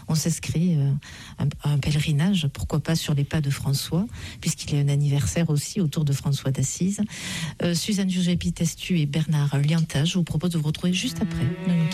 on s'inscrit à un pèlerinage, pourquoi pas sur les pas de François, puisqu'il y a un anniversaire aussi autour de François d'Assise. Suzanne Giuseppi-Testu et Bernard Liantage, je vous propose de vous retrouver juste après. Ne nous quittez